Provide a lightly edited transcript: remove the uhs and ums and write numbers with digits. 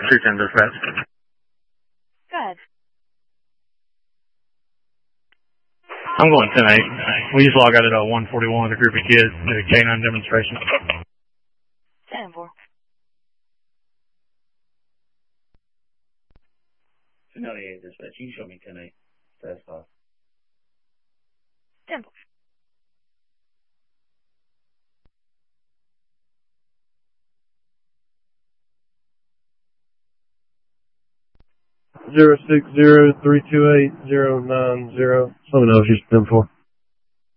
210 dispatch. Go ahead. I'm going 10-8. We just log out at 141 with a group of kids at a K9 demonstration. 10-4. No, yeah, dispatch. You can show me 10-8. That's fine. 10-4. 060-328-090. Let me know if you're 10-4.